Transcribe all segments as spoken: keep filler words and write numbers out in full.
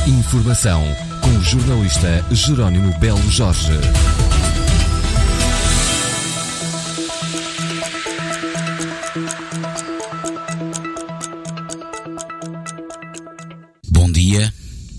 Informação com o jornalista Jerónimo Belo Jorge. Bom dia.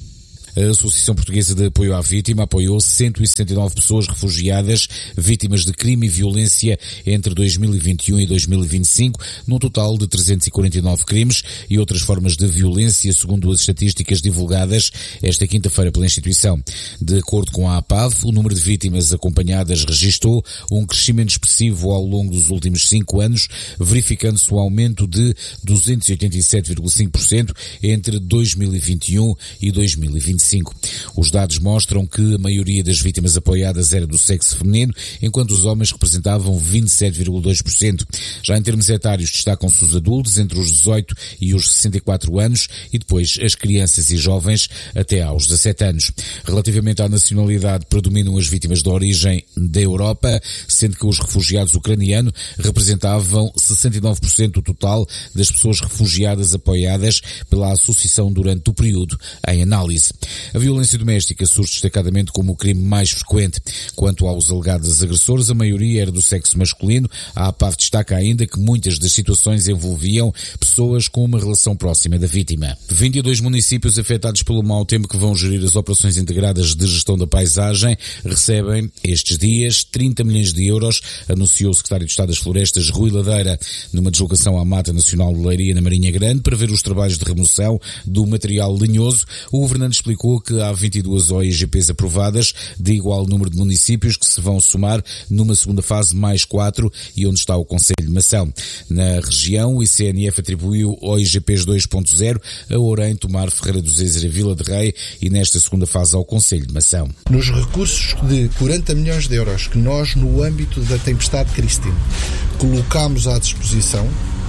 A Associação Portuguesa de Apoio à Vítima apoiou cento e sessenta e nove pessoas refugiadas vítimas de crime e violência entre dois mil e vinte e um e dois mil e vinte e cinco, num total de trezentos e quarenta e nove crimes e outras formas de violência, segundo as estatísticas divulgadas esta quinta-feira pela instituição. De acordo com a APAV, o número de vítimas acompanhadas registrou um crescimento expressivo ao longo dos últimos cinco anos, verificando-se um aumento de duzentos e oitenta e sete vírgula cinco por cento entre dois mil e vinte e um e dois mil e vinte e cinco. Os dados mostram que a maioria das vítimas apoiadas era do sexo feminino, enquanto os homens representavam vinte e sete vírgula dois por cento. Já em termos etários destacam-se os adultos entre os dezoito e os sessenta e quatro anos e depois as crianças e jovens até aos dezassete anos. Relativamente à nacionalidade, predominam as vítimas de origem da Europa, sendo que os refugiados ucranianos representavam sessenta e nove por cento do total das pessoas refugiadas apoiadas pela associação durante o período em análise. A violência doméstica surge destacadamente como o crime mais frequente. Quanto aos alegados agressores, a maioria era do sexo masculino. A APAV destaca ainda que muitas das situações envolviam pessoas com uma relação próxima da vítima. vinte e dois municípios afetados pelo mau tempo que vão gerir as operações integradas de gestão da paisagem recebem estes dias trinta milhões de euros, anunciou o secretário de Estado das Florestas, Rui Ladeira, numa deslocação à Mata Nacional de Leiria, na Marinha Grande, para ver os trabalhos de remoção do material lenhoso. O governante explicou que há vinte e duas O I G Ps aprovadas, de igual número de municípios, que se vão somar numa segunda fase mais quatro e onde está o Conselho de Mação. Na região, o I C N F atribuiu O I G Ps dois ponto zero a Ourém, Tomar, Ferreira do Zezer e Vila de Rei e nesta segunda fase ao Conselho de Mação. Nos recursos de quarenta milhões de euros que nós, no âmbito da tempestade Christine, colocámos à disposição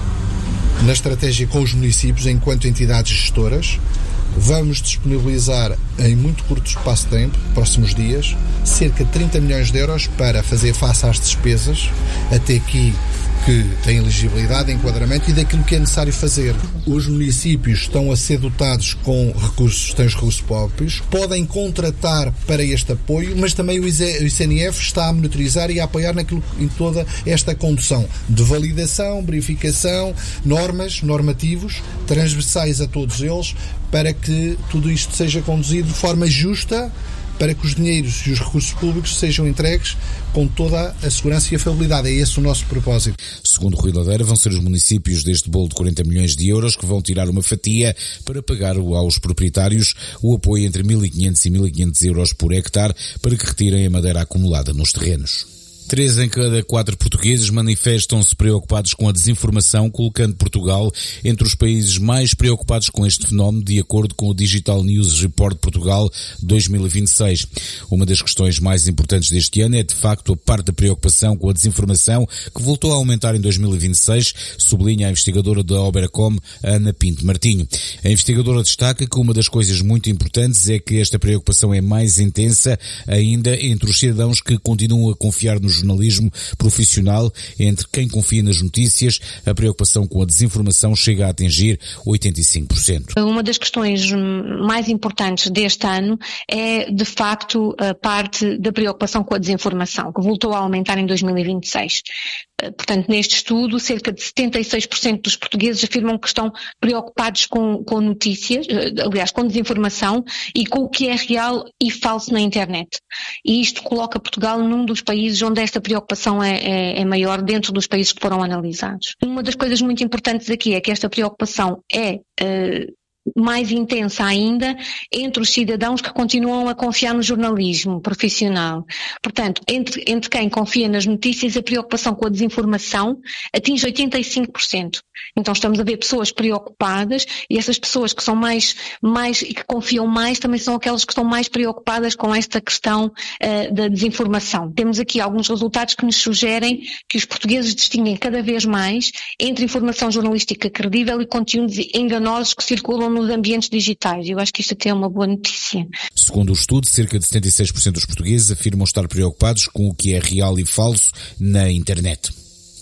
na estratégia com os municípios enquanto entidades gestoras, vamos disponibilizar em muito curto espaço de tempo, próximos dias, cerca de trinta milhões de euros para fazer face às despesas, até aqui que têm elegibilidade, enquadramento e daquilo que é necessário fazer. Os municípios estão a ser dotados com recursos, têm os recursos próprios, podem contratar para este apoio, mas também o I C N F está a monitorizar e a apoiar naquilo, em toda esta condução de validação, verificação, normas, normativos, transversais a todos eles, para que tudo isto seja conduzido de forma justa, para que os dinheiros e os recursos públicos sejam entregues com toda a segurança e a fiabilidade. É esse o nosso propósito. Segundo Rui Ladeira, vão ser os municípios deste bolo de quarenta milhões de euros que vão tirar uma fatia para pagar aos proprietários o apoio entre mil e quinhentos e mil e quinhentos euros por hectare para que retirem a madeira acumulada nos terrenos. Três em cada quatro portugueses manifestam-se preocupados com a desinformação, colocando Portugal entre os países mais preocupados com este fenómeno, de acordo com o Digital News Report Portugal dois mil e vinte e seis. Uma das questões mais importantes deste ano é, de facto, a parte da preocupação com a desinformação, que voltou a aumentar em dois mil e vinte e seis, sublinha a investigadora da Oberacom, Ana Pinto Martinho. A investigadora destaca que uma das coisas muito importantes é que esta preocupação é mais intensa ainda entre os cidadãos que continuam a confiar nos jornalismo profissional. Entre quem confia nas notícias, a preocupação com a desinformação chega a atingir oitenta e cinco por cento. Uma das questões mais importantes deste ano é, de facto, a parte da preocupação com a desinformação, que voltou a aumentar em dois mil e vinte e seis. Portanto, neste estudo, cerca de setenta e seis por cento dos portugueses afirmam que estão preocupados com, com notícias, aliás, com desinformação e com o que é real e falso na internet. E isto coloca Portugal num dos países onde esta preocupação é, é, é maior dentro dos países que foram analisados. Uma das coisas muito importantes aqui é que esta preocupação é uh, mais intensa ainda entre os cidadãos que continuam a confiar no jornalismo profissional. Portanto, entre, entre quem confia nas notícias, a preocupação com a desinformação atinge oitenta e cinco por cento. Então estamos a ver pessoas preocupadas e essas pessoas que são mais, mais e que confiam mais também são aquelas que estão mais preocupadas com esta questão uh, da desinformação. Temos aqui alguns resultados que nos sugerem que os portugueses distinguem cada vez mais entre informação jornalística credível e conteúdos enganosos que circulam nos ambientes digitais. Eu acho que isto até é uma boa notícia. Segundo o estudo, cerca de setenta e seis por cento dos portugueses afirmam estar preocupados com o que é real e falso na internet.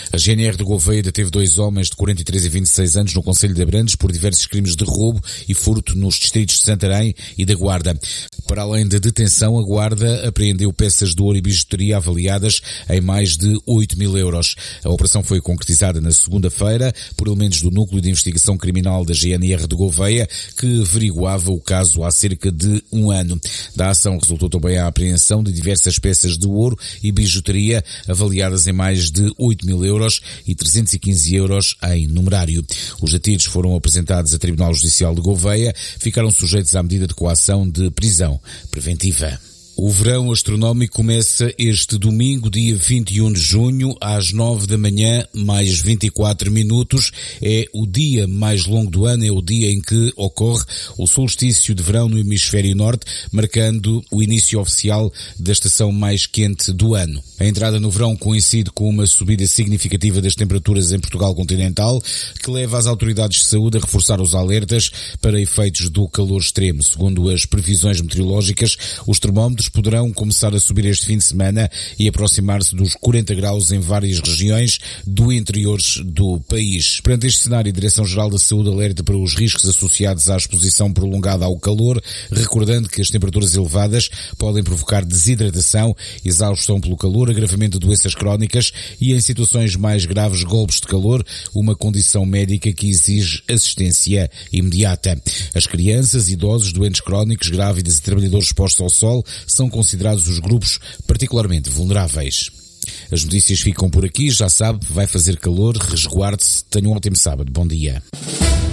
A G N R de Gouveia deteve dois homens de quarenta e três e vinte e seis anos no concelho de Abrantes por diversos crimes de roubo e furto nos distritos de Santarém e da Guarda. Para além da detenção, a Guarda apreendeu peças de ouro e bijuteria avaliadas em mais de oito mil euros. A operação foi concretizada na segunda-feira por elementos do Núcleo de Investigação Criminal da G N R de Gouveia, que averiguava o caso há cerca de um ano. Da ação resultou também a apreensão de diversas peças de ouro e bijuteria avaliadas em mais de oito mil euros e trezentos e quinze euros em numerário. Os detidos foram apresentados a Tribunal Judicial de Gouveia, ficaram sujeitos à medida de coação de prisão preventiva. O verão astronómico começa este domingo, dia vinte e um de junho, às nove da manhã, mais vinte e quatro minutos. É o dia mais longo do ano, é o dia em que ocorre o solstício de verão no hemisfério norte, marcando o início oficial da estação mais quente do ano. A entrada no verão coincide com uma subida significativa das temperaturas em Portugal continental, que leva as autoridades de saúde a reforçar os alertas para efeitos do calor extremo. Segundo as previsões meteorológicas, os termómetros poderão começar a subir este fim de semana e aproximar-se dos quarenta graus em várias regiões do interior do país. Perante este cenário, a Direção-Geral da Saúde alerta para os riscos associados à exposição prolongada ao calor, recordando que as temperaturas elevadas podem provocar desidratação, exaustão pelo calor, agravamento de doenças crónicas e, em situações mais graves, golpes de calor, uma condição médica que exige assistência imediata. As crianças, idosos, doentes crónicos, grávidas e trabalhadores expostos ao sol são considerados os grupos particularmente vulneráveis. As notícias ficam por aqui, já sabe, vai fazer calor, resguarde-se, tenha um ótimo sábado, bom dia.